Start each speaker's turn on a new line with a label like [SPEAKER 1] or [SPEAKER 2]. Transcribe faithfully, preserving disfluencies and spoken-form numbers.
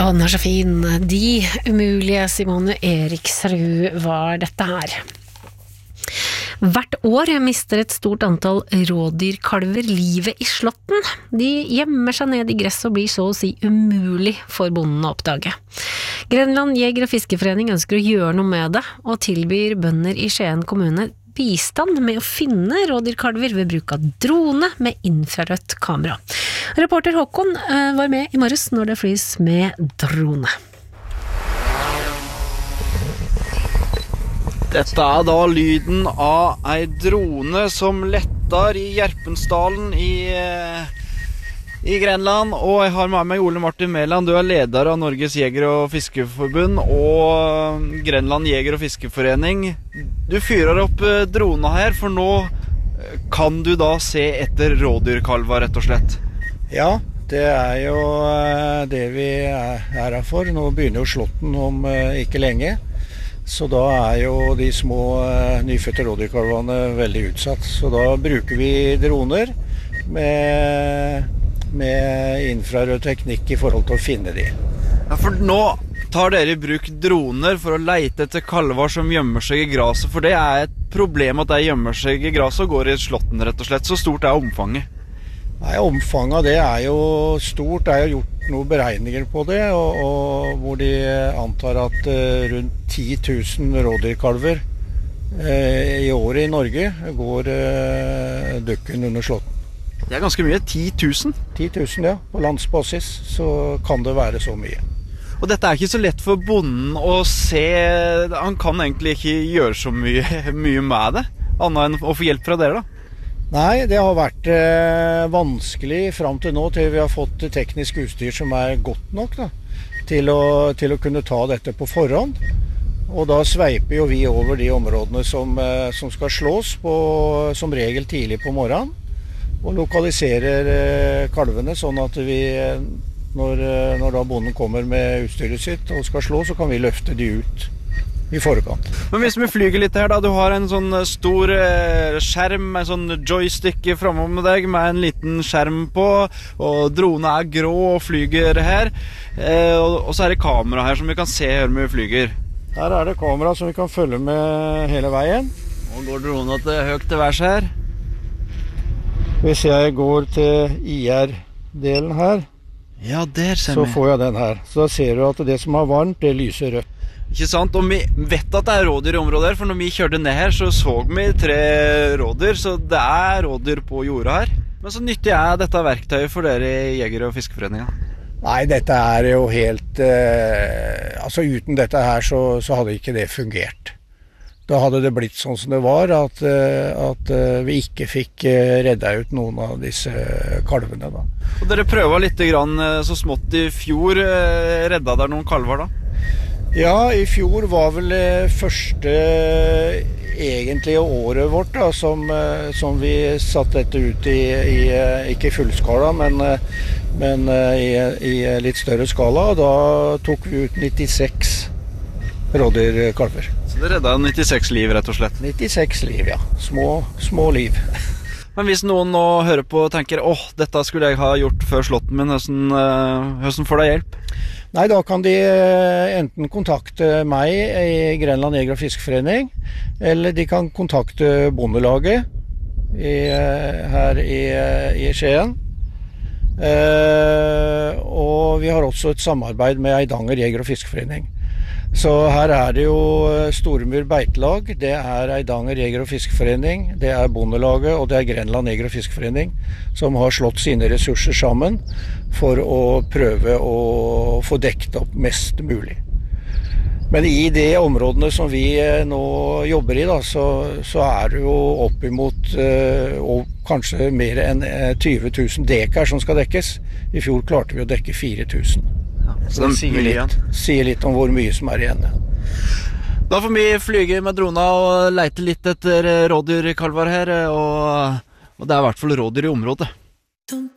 [SPEAKER 1] Å, den er så fin. De umulige Simone Eriksrud var dette her. Hvert år mister et stort antall rådyrkalver livet i slåtten. De gjemmer seg ned i gress og blir så å si umulig for bonden å oppdage. Grenland Jeger- og Fiskeforening ønsker å gjøre noe med det, og tilbyr bønder i Skien kommune bistand med å finne rådyrkalver ved bruk av drone med infrarødt kamera. Reporter Håkon var med i morges når det flys med drone.
[SPEAKER 2] Dette er da lyden av ei drone som letter i Gjerpensdalen i, i Grenland. Og jeg har med meg Ole Martin Mæland, du er leder av Norges Jeger- og Fiskeforbund og Grenland Jeger- og Fiskeforening. Du fyrer opp drona her, for nå kan du da se etter rådyrkalver, rett og slett.
[SPEAKER 3] Ja, det er jo det vi er her for. Nå begynner jo slåtten om ikke lenge. Så da er jo de små nyfødte rådyrkalvene veldig utsatt. Så da bruker vi droner med, med infrarød teknikk i forhold til å finne de.
[SPEAKER 2] Ja, for nå tar dere i bruk droner for å leite etter kalver som gjemmer seg i graset. For det er et problem at de gjemmer seg i graset og går i slåtten, rett og slett. Så stort er omfanget.
[SPEAKER 3] Nei, omfanget av det er jo stort. Det er jo gjort noen beregninger på det, og, og hvor de antar at uh, rundt ti tusen rådyrkalver uh, i året i Norge går uh, dukken under slåtten.
[SPEAKER 2] Det er ganske mye, ti tusen?
[SPEAKER 3] ti tusen, ja. På landsbasis så kan det være så mye.
[SPEAKER 2] Og dette er ikke så lett for bonden å se. Han kan egentlig ikke gjøre så mye, mye med det, annet enn å få hjelp fra dere da.
[SPEAKER 3] Nei, det har vært eh, vanskelig frem til nå, til vi har fått teknisk utstyr som er godt nok da, til, å, til å kunne ta dette på forhånd. Og da sveiper jo vi over de områdene som, eh, som skal slås på, som regel tidlig på morgenen, og lokaliserer eh, kalvene sånn at vi, når, når da bonden kommer med utstyret sitt og skal slå, så kan vi løfte de ut i forkant.
[SPEAKER 2] Men hvis vi flyger litt her da, du har en sånn stor eh, skjerm, en sånn joystick fremme med deg med en liten skjerm på, og drona er grå og flyger her, eh, og, og så er det kamera her som vi kan se her når vi flyger.
[SPEAKER 3] Her er det kamera som vi kan følge med hele veien.
[SPEAKER 2] Og går drona til høyt til værs her?
[SPEAKER 3] Hvis jeg går til I R-delen her,
[SPEAKER 2] ja, der ser
[SPEAKER 3] så
[SPEAKER 2] vi.
[SPEAKER 3] får jeg den her. Så da ser du at det som er varmt, det lyser rødt.
[SPEAKER 2] Ikke sant? Og vi vet at det er rådyr i området her, for når vi kjørte ned her, så så vi tre rådyr, så det er rådyr på jorda her. Men så nyttig er dette verktøyet for dere i Jeger- og Fiskeforeningen?
[SPEAKER 3] Nei, dette er jo helt... Eh, altså uten dette her så, så hadde ikke det fungert. Da hadde det blitt sånn som det var, at, at vi ikke fikk redda ut noen av disse kalvene da.
[SPEAKER 2] Og dere prøver litt grann så smått i fjor, redda der noen kalver da?
[SPEAKER 3] Ja, i fjor var vel det første egentlige året vårt da, som, som vi satte dette ut i, i ikke i fullskala, men, men i, i litt større skala. Da tok vi ut nittiseks rådyrkalver.
[SPEAKER 2] Så det redda nittiseks liv, rett og slett?
[SPEAKER 3] nittiseks liv, ja. Små, små liv.
[SPEAKER 2] Men hvis noen nå hører på og tenker, åh, dette skulle jeg ha gjort før slåtten min, hvordan, hvordan får de hjelp?
[SPEAKER 3] Nei, da kan de enten kontakte meg i Grenland Jeger- og Fiskeforening, eller de kan kontakte Bondelaget i, her i, i Skien. Eh, og vi har også et samarbeid med Eidanger Jeger- og Fiskeforening. Så her er det jo Storemyr Beitelag, det er Eidanger Jeger- og Fiskeforening, det er Bondelaget og det er Grenland Jeger- og Fiskeforening som har slått sine ressurser sammen for å prøve å få dekket opp mest mulig. Men i de områdene som vi nå jobber i da, så, så er det jo opp imot uh, og kanskje mer enn tyve tusen dekar som skal dekkes. I fjor klarte vi å dekke fire tusen.
[SPEAKER 2] Ja,
[SPEAKER 3] så det sier litt, sier litt om hvor mye som er igjen.
[SPEAKER 2] Da får vi flyge med drona og leite litt etter rådyrkalver her, og, og det er i hvert fall rådyr i området.